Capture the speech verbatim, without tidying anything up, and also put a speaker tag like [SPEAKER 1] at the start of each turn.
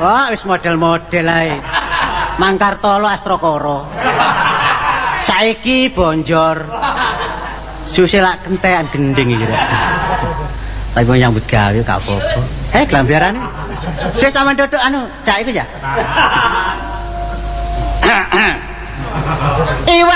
[SPEAKER 1] Oh, wis model-model ae. Mangkartolo Astrokoro. Saiki bonjor. Susi lak kentekan gending iki rek. Tapi mau nyambut gawe gak apa-apa. Eh, glambiarane. Wis sampean dodok anu, cak iku ya. Iwa